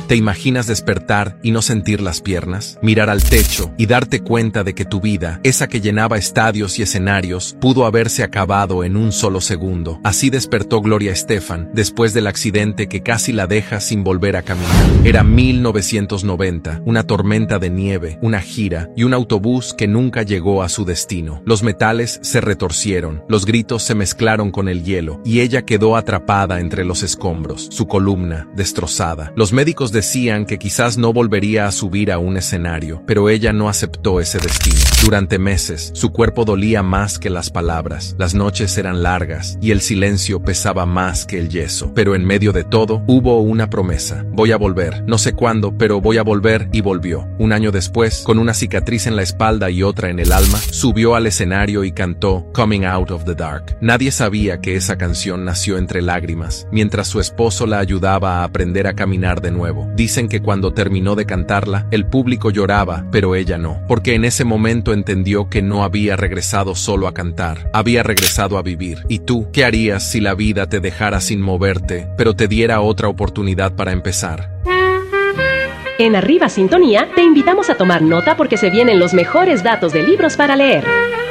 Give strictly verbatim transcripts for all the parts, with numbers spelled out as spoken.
¿Te imaginas despertar y no sentir las piernas? Mirar al techo y darte cuenta de que tu vida, esa que llenaba estadios y escenarios, pudo haberse acabado en un solo segundo. Así despertó Gloria Estefan después del accidente que casi la deja sin volver a caminar. Era mil novecientos noventa, una tormenta de nieve, una gira y un autobús que nunca llegó a su destino. Los metales se retorcieron, los gritos se mezclaron con el hielo y ella quedó atrapada entre los escombros, su columna destrozada. Los médicos decían que quizás no volvería a subir a un escenario, pero ella no aceptó ese destino. Durante meses, su cuerpo dolía más que las palabras, las noches eran largas y el silencio pesaba más que el yeso. Pero en medio de todo, hubo una promesa. Voy a volver, no sé cuándo, pero voy a volver, y volvió. Un año después, con una cicatriz en la espalda y otra en el alma, subió al escenario y cantó Coming Out of the Dark. Nadie sabía que esa canción nació entre lágrimas, mientras su esposo la ayudaba a aprender a caminar de nuevo. Dicen que cuando terminó de cantarla, el público lloraba, pero ella no, porque en ese momento entendió que no había regresado solo a cantar, había regresado a vivir. ¿Y tú, qué harías si la vida te dejara sin moverte, pero te diera otra oportunidad para empezar? En Arriba Sintonía te invitamos a tomar nota porque se vienen los mejores datos de libros para leer.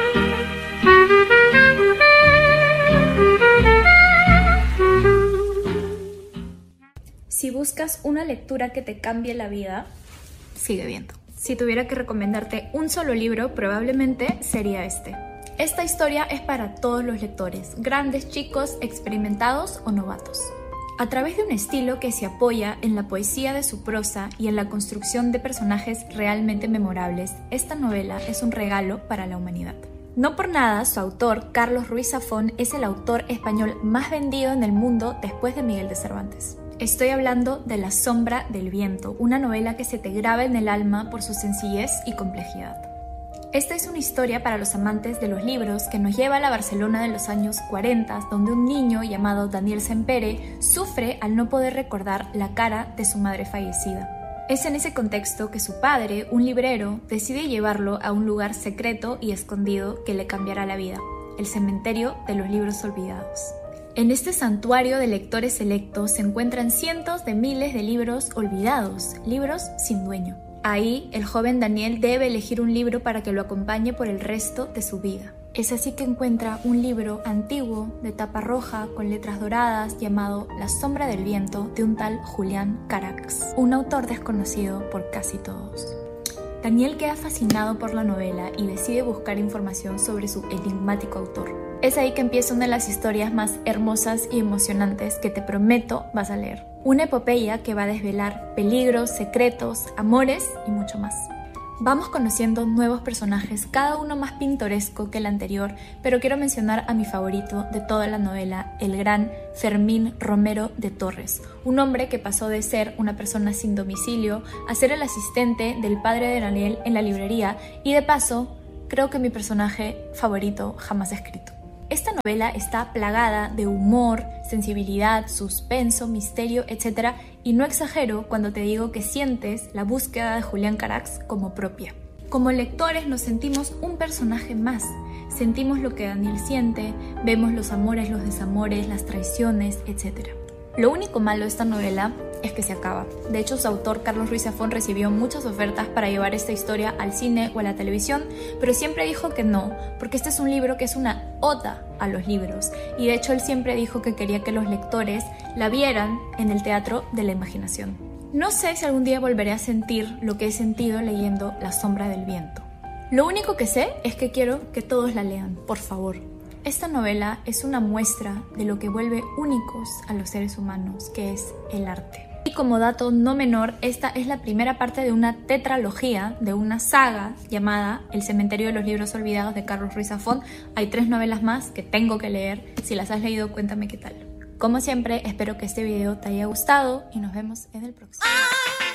Si buscas una lectura que te cambie la vida, sigue viendo. Si tuviera que recomendarte un solo libro, probablemente sería este. Esta historia es para todos los lectores, grandes, chicos, experimentados o novatos. A través de un estilo que se apoya en la poesía de su prosa y en la construcción de personajes realmente memorables, esta novela es un regalo para la humanidad. No por nada, su autor, Carlos Ruiz Zafón, es el autor español más vendido en el mundo después de Miguel de Cervantes. Estoy hablando de La sombra del viento, una novela que se te graba en el alma por su sencillez y complejidad. Esta es una historia para los amantes de los libros que nos lleva a la Barcelona de los años cuarenta, donde un niño llamado Daniel Sempere sufre al no poder recordar la cara de su madre fallecida. Es en ese contexto que su padre, un librero, decide llevarlo a un lugar secreto y escondido que le cambiará la vida, el cementerio de los libros olvidados. En este santuario de lectores selectos se encuentran cientos de miles de libros olvidados, libros sin dueño. Ahí, el joven Daniel debe elegir un libro para que lo acompañe por el resto de su vida. Es así que encuentra un libro antiguo, de tapa roja, con letras doradas, llamado La sombra del viento, de un tal Julián Carax, un autor desconocido por casi todos. Daniel queda fascinado por la novela y decide buscar información sobre su enigmático autor. Es ahí que empieza una de las historias más hermosas y emocionantes que te prometo vas a leer. Una epopeya que va a desvelar peligros, secretos, amores y mucho más. Vamos conociendo nuevos personajes, cada uno más pintoresco que el anterior, pero quiero mencionar a mi favorito de toda la novela, el gran Fermín Romero de Torres, un hombre que pasó de ser una persona sin domicilio a ser el asistente del padre de Daniel en la librería y de paso, creo que mi personaje favorito jamás escrito. Esta novela está plagada de humor, sensibilidad, suspenso, misterio, etcétera, y no exagero cuando te digo que sientes la búsqueda de Julián Carax como propia. Como lectores nos sentimos un personaje más, sentimos lo que Daniel siente, vemos los amores, los desamores, las traiciones, etcétera. Lo único malo de esta novela es que se acaba. De hecho, su autor, Carlos Ruiz Zafón, recibió muchas ofertas para llevar esta historia al cine o a la televisión, pero siempre dijo que no, porque este es un libro que es una oda a los libros, y de hecho él siempre dijo que quería que los lectores la vieran en el teatro de la imaginación. No sé si algún día volveré a sentir lo que he sentido leyendo La sombra del viento. Lo único que sé es que quiero que todos la lean, por favor. Esta novela es una muestra de lo que vuelve únicos a los seres humanos, que es el arte. Y como dato no menor, esta es la primera parte de una tetralogía, de una saga llamada El cementerio de los libros olvidados de Carlos Ruiz Zafón. Hay tres novelas más que tengo que leer. Si las has leído, cuéntame qué tal. Como siempre, espero que este video te haya gustado y nos vemos en el próximo.